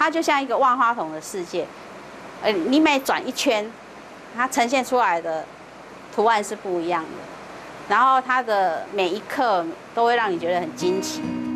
它就像一个万花筒的世界，你每转一圈，它呈现出来的图案是不一样的，然后它的每一刻都会让你觉得很惊奇。